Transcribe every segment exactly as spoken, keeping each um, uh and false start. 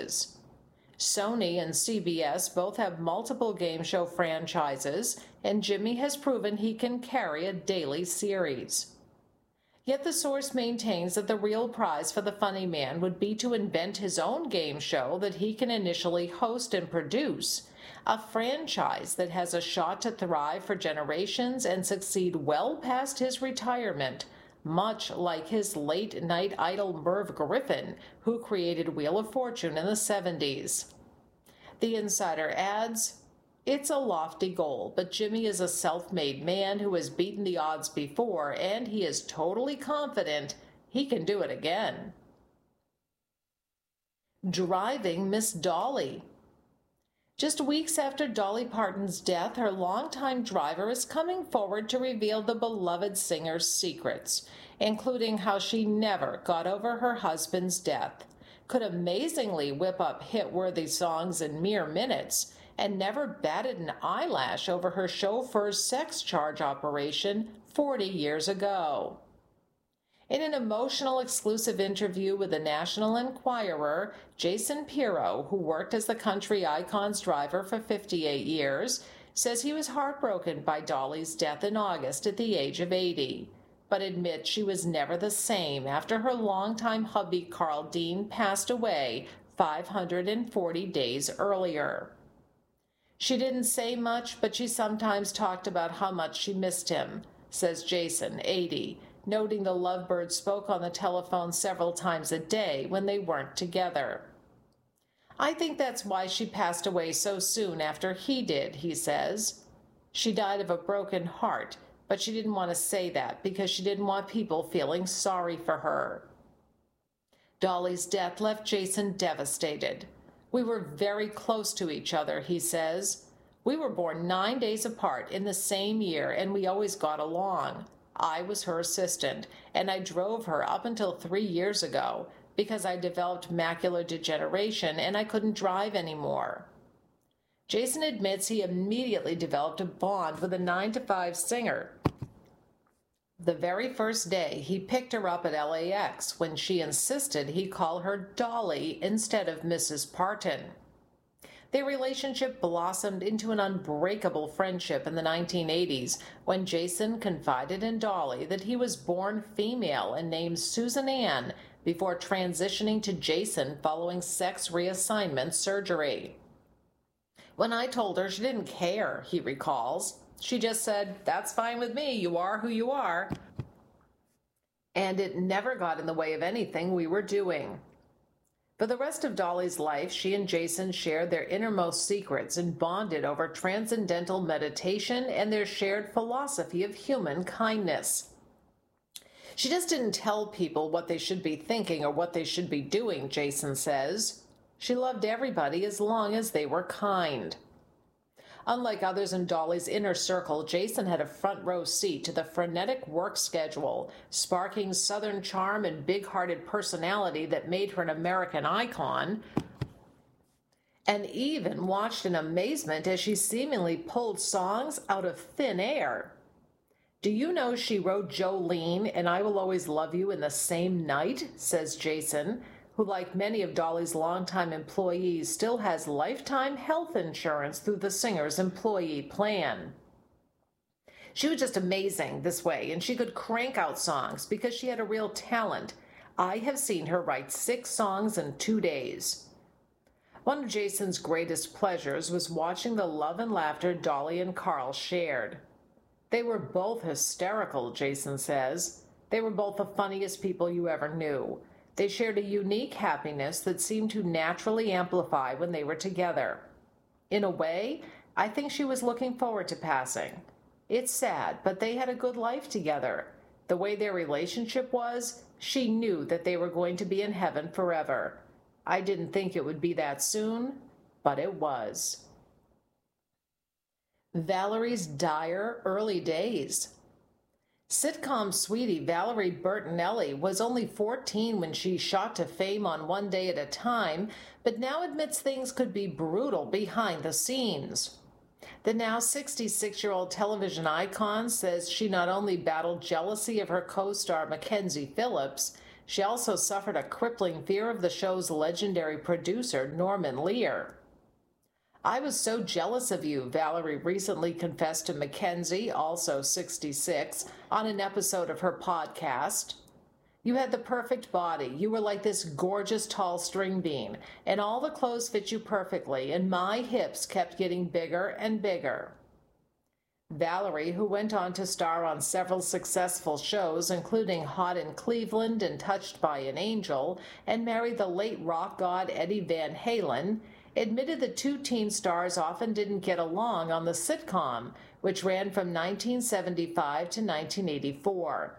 audiences. Sony and C B S both have multiple game show franchises, and Jimmy has proven he can carry a daily series. Yet the source maintains that the real prize for the funny man would be to invent his own game show that he can initially host and produce, a franchise that has a shot to thrive for generations and succeed well past his retirement, much like his late-night idol Merv Griffin, who created Wheel of Fortune in the seventies. The insider adds, "It's a lofty goal, but Jimmy is a self-made man who has beaten the odds before, and he is totally confident he can do it again." Driving Miss Dolly. Just weeks after Dolly Parton's death, her longtime driver is coming forward to reveal the beloved singer's secrets, including how she never got over her husband's death, could amazingly whip up hit-worthy songs in mere minutes, and never batted an eyelash over her chauffeur's sex charge operation forty years ago. In an emotional exclusive interview with the National Enquirer, Jason Pirro, who worked as the country icon's driver for fifty-eight years, says he was heartbroken by Dolly's death in August at the age of eighty, but admits she was never the same after her longtime hubby Carl Dean passed away five hundred forty days earlier. "She didn't say much, but she sometimes talked about how much she missed him," says Jason, eighty, noting the lovebird spoke on the telephone several times a day when they weren't together. "I think that's why she passed away so soon after he did," he says. "She died of a broken heart, but she didn't want to say that because she didn't want people feeling sorry for her." Dolly's death left Jason devastated. "We were very close to each other," he says. "We were born nine days apart in the same year, and we always got along. I was her assistant, and I drove her up until three years ago because I developed macular degeneration and I couldn't drive anymore." Jason admits he immediately developed a bond with a nine to five singer. The very first day, he picked her up at L A X when she insisted he call her Dolly instead of Missus Parton. Their relationship blossomed into an unbreakable friendship in the nineteen eighties when Jason confided in Dolly that he was born female and named Susan Ann before transitioning to Jason following sex reassignment surgery. "When I told her, she didn't care," he recalls. "She just said, 'That's fine with me, you are who you are.' And it never got in the way of anything we were doing." For the rest of Dolly's life, she and Jason shared their innermost secrets and bonded over transcendental meditation and their shared philosophy of human kindness. "She just didn't tell people what they should be thinking or what they should be doing," Jason says. "She loved everybody as long as they were kind." Unlike others in Dolly's inner circle, Jason had a front row seat to the frenetic work schedule, sparking Southern charm and big-hearted personality that made her an American icon, and even watched in amazement as she seemingly pulled songs out of thin air. "Do you know she wrote Jolene and I Will Always Love You in the same night?" says Jason, who, like many of Dolly's longtime employees, still has lifetime health insurance through the singer's employee plan. "She was just amazing this way, and she could crank out songs because she had a real talent. I have seen her write six songs in two days." One of Jason's greatest pleasures was watching the love and laughter Dolly and Carl shared. "They were both hysterical," Jason says. "They were both the funniest people you ever knew. They shared a unique happiness that seemed to naturally amplify when they were together. In a way, I think she was looking forward to passing. It's sad, but they had a good life together. The way their relationship was, she knew that they were going to be in heaven forever. I didn't think it would be that soon, but it was." Valerie's dire early days. Sitcom sweetie Valerie Bertinelli was only fourteen when she shot to fame on One Day at a Time, but now admits things could be brutal behind the scenes. The now sixty-six-year-old television icon says she not only battled jealousy of her co-star Mackenzie Phillips, She also suffered a crippling fear of the show's legendary producer, Norman Lear. "I was so jealous of you," Valerie recently confessed to Mackenzie, also sixty-six, on an episode of her podcast. "You had the perfect body. You were like this gorgeous tall string bean, and all the clothes fit you perfectly, and my hips kept getting bigger and bigger." Valerie, who went on to star on several successful shows, including Hot in Cleveland and Touched by an Angel, and married the late rock god Eddie Van Halen, admitted the two teen stars often didn't get along on the sitcom, which ran from nineteen seventy-five to nineteen eighty-four.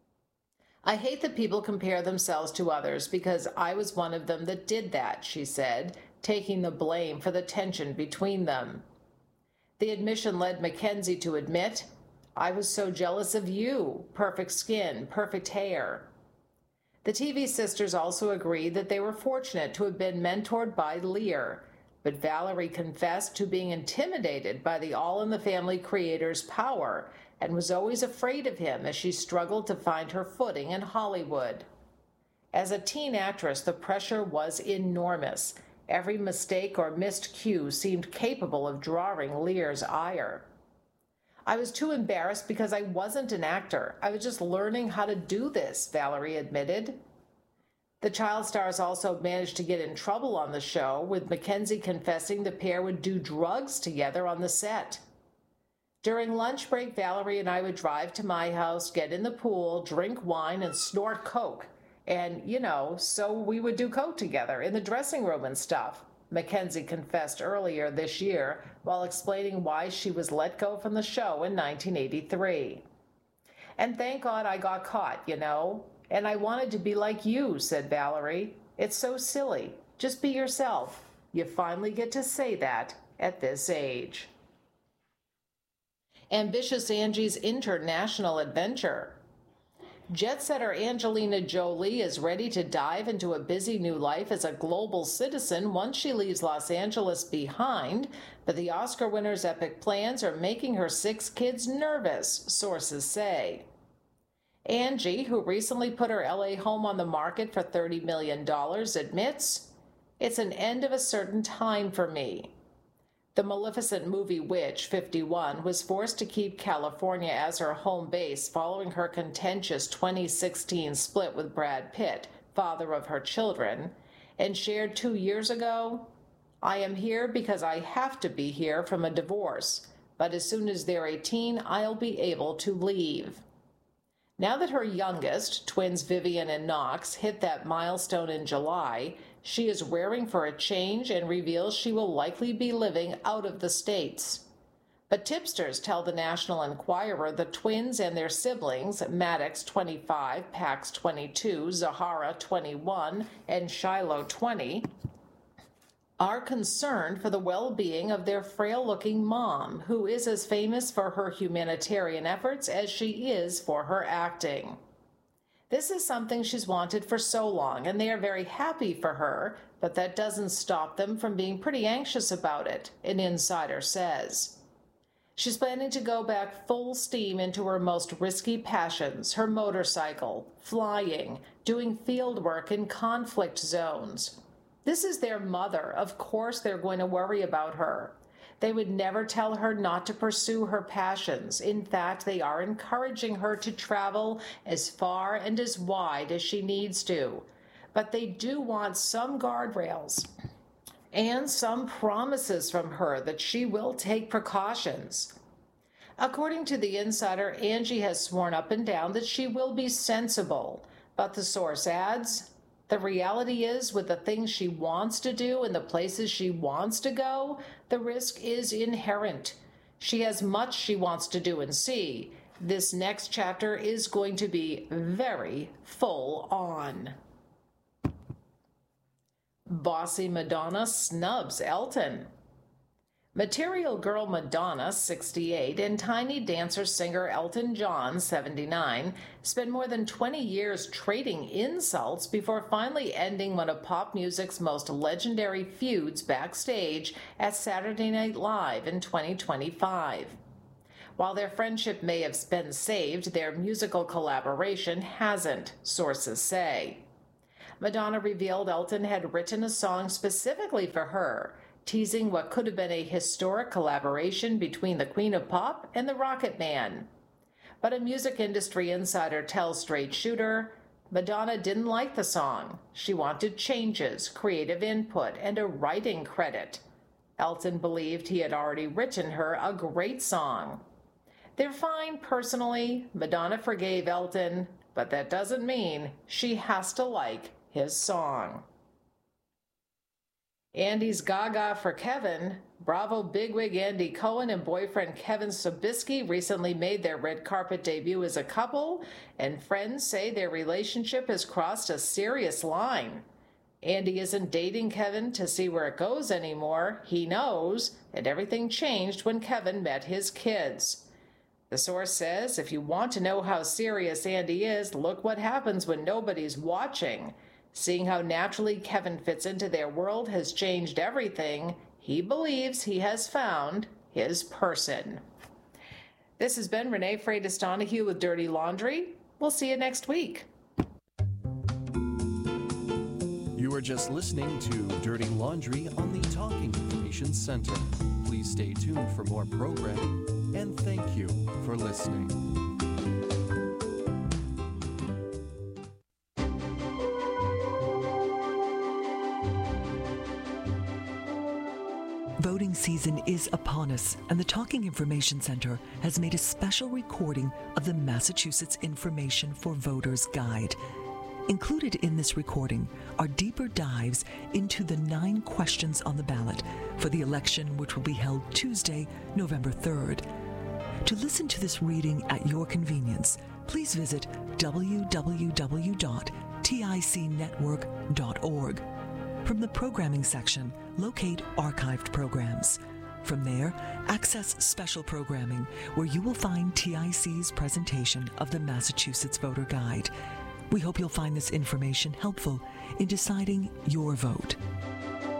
"I hate that people compare themselves to others because I was one of them that did that," she said, taking the blame for the tension between them. The admission led Mackenzie to admit, "I was so jealous of you. Perfect skin, perfect hair." The T V sisters also agreed that they were fortunate to have been mentored by Lear, but Valerie confessed to being intimidated by the All in the Family creator's power and was always afraid of him as she struggled to find her footing in Hollywood. As a teen actress, the pressure was enormous. Every mistake or missed cue seemed capable of drawing Lear's ire. "I was too embarrassed because I wasn't an actor. I was just learning how to do this," Valerie admitted. The child stars also managed to get in trouble on the show, with Mackenzie confessing the pair would do drugs together on the set. "During lunch break, Valerie and I would drive to my house, get in the pool, drink wine, and snort coke. And, you know, so we would do coke together in the dressing room and stuff," Mackenzie confessed earlier this year while explaining why she was let go from the show in nineteen eighty-three. "And thank God I got caught, you know. And I wanted to be like you," said Valerie. "It's so silly. Just be yourself. You finally get to say that at this age." Ambitious Angie's international adventure. Jet setter Angelina Jolie is ready to dive into a busy new life as a global citizen once she leaves Los Angeles behind, but the Oscar winner's epic plans are making her six kids nervous, sources say. Angie, who recently put her L A home on the market for thirty million dollars, admits, "It's an end of a certain time for me." The Maleficent movie witch, fifty-one, was forced to keep California as her home base following her contentious twenty sixteen split with Brad Pitt, father of her children, and shared two years ago, "I am here because I have to be here from a divorce, but as soon as they're eighteen, I'll be able to leave." Now that her youngest, twins Vivian and Knox, hit that milestone in July, she is raring for a change and reveals she will likely be living out of the States. But tipsters tell the National Enquirer the twins and their siblings, Maddox, twenty-five, Pax, twenty-two, Zahara, twenty-one, and Shiloh, twenty, are concerned for the well-being of their frail-looking mom, who is as famous for her humanitarian efforts as she is for her acting. This is something she's wanted for so long, and they are very happy for her, but that doesn't stop them from being pretty anxious about it, an insider says. She's planning to go back full steam into her most risky passions, her motorcycle, flying, doing field work in conflict zones. This is their mother. Of course they're going to worry about her. They would never tell her not to pursue her passions. In fact, they are encouraging her to travel as far and as wide as she needs to. But they do want some guardrails and some promises from her that she will take precautions. According to the insider, Angie has sworn up and down that she will be sensible. But the source adds, "The reality is, with the things she wants to do and the places she wants to go, the risk is inherent. She has much she wants to do and see. This next chapter is going to be very full on." Bossy Madonna snubs Elton. Material Girl Madonna, sixty-eight, and tiny dancer-singer Elton John, seventy-nine, spent more than twenty years trading insults before finally ending one of pop music's most legendary feuds backstage at Saturday Night Live in twenty twenty-five. While their friendship may have been saved, their musical collaboration hasn't, sources say. Madonna revealed Elton had written a song specifically for her, teasing what could have been a historic collaboration between the Queen of Pop and the Rocket Man. But a music industry insider tells Straight Shooter, Madonna didn't like the song. She wanted changes, creative input, and a writing credit. Elton believed he had already written her a great song. They're fine personally. Madonna forgave Elton, but that doesn't mean she has to like his song. Andy's gaga for Kevin. Bravo bigwig Andy Cohen and boyfriend Kevin Sobieski recently made their red carpet debut as a couple, and friends say their relationship has crossed a serious line. Andy isn't dating Kevin to see where it goes anymore. He knows, and everything changed when Kevin met his kids. The source says, if you want to know how serious Andy is, look what happens when nobody's watching. Seeing how naturally Kevin fits into their world has changed everything. He believes he has found his person. This has been Renee Freitas Donahue with Dirty Laundry. We'll see you next week. You are just listening to Dirty Laundry on the Talking Information Center. Please stay tuned for more programming, and thank you for listening. Voting season is upon us, and the Talking Information Center has made a special recording of the Massachusetts Information for Voters Guide. Included in this recording are deeper dives into the nine questions on the ballot for the election, which will be held Tuesday, November third. To listen to this reading at your convenience, please visit w w w dot tic network dot org. From the programming section, locate archived programs. From there, access special programming, where you will find T I C's presentation of the Massachusetts Voter Guide. We hope you'll find this information helpful in deciding your vote.